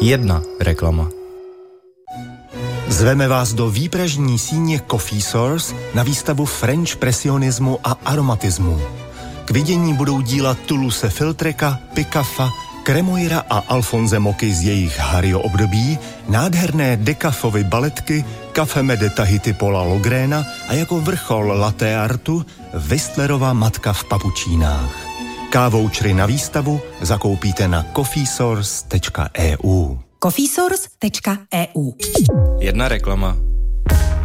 Jedna reklama. Zveme vás do výpražní síně Coffee Source na výstavu French presionismu a aromatismu. K vidění budou díla Toulouse-Lautreka, Picaffa, Cremoira a Alphonse Moky z jejich Harryho období, nádherné Decafovy baletky, Café de Tahiti Paula Logréna a jako vrchol latte artu Whistlerova matka v papučínách. K-vouchery na výstavu zakoupíte na coffeesource.eu. coffeesource.eu. Jedna reklama.